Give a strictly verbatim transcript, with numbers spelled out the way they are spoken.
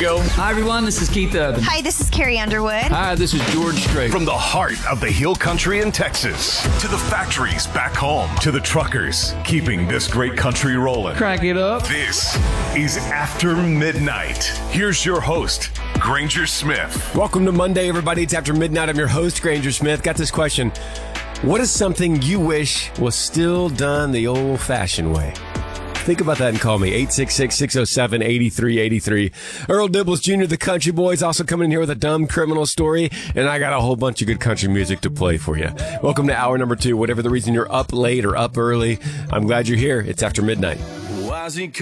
go. Hi, everyone. This is Keith Urban. Hi, this is Carrie Underwood. Hi, this is George Strait. From the heart of the Hill Country in Texas to the factories back home to the truckers keeping this great country rolling. Crack it up. This is After Midnight. Here's your host, Granger Smith. Welcome to Monday, everybody. It's After Midnight. I'm your host, Granger Smith. Got this question. What is something you wish was still done the old-fashioned way? Think about that and call me, eight six six, six oh seven, eight three eight three. Earl Dibbles Junior, the country boy, is also coming in here with a dumb criminal story, and I got a whole bunch of good country music to play for you. Welcome to hour number two. Whatever the reason you're up late or up early, I'm glad you're here. It's After Midnight. Why's he